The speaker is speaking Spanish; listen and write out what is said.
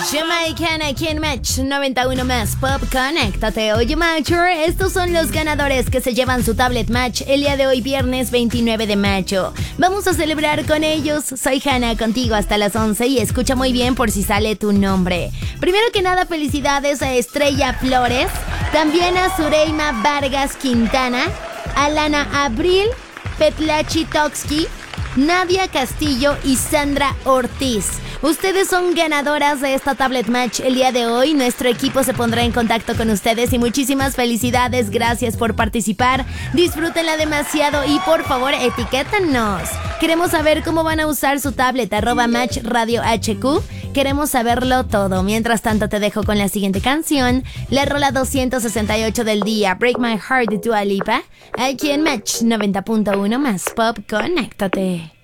Jamaican aquí en Match 91 más Pop, conéctate. Oye, Matcher, estos son los ganadores que se llevan su tablet Match el día de hoy, viernes 29 de mayo. Vamos a celebrar con ellos. Soy Hannah, contigo hasta las 11 y escucha muy bien por si sale tu nombre. Primero que nada, felicidades a Estrella Flores, también a Zureima Vargas Quintana, a Lana Abril, Petlachi Toksky, Nadia Castillo y Sandra Ortiz. Ustedes son ganadoras de esta tablet Match el día de hoy. Nuestro equipo se pondrá en contacto con ustedes y muchísimas felicidades. Gracias por participar. Disfrútenla demasiado y por favor etiquétanos. Queremos saber cómo van a usar su tablet @Match Radio HQ. Queremos saberlo todo. Mientras tanto te dejo con la siguiente canción, la rola 268 del día, Break My Heart de Dua Lipa, aquí en Match 90.1 más Pop, conéctate.